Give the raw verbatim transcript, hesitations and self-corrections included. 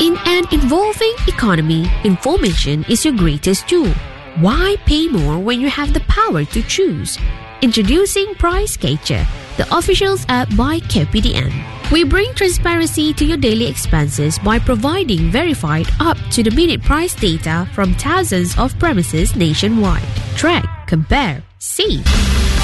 In an evolving economy, information is your greatest tool. Why pay more when you have the power to choose? Introducing Price Catcher, the officials app by K P D N. We bring transparency to your daily expenses by providing verified up-to-the-minute price data from thousands of premises nationwide. Track, compare, save.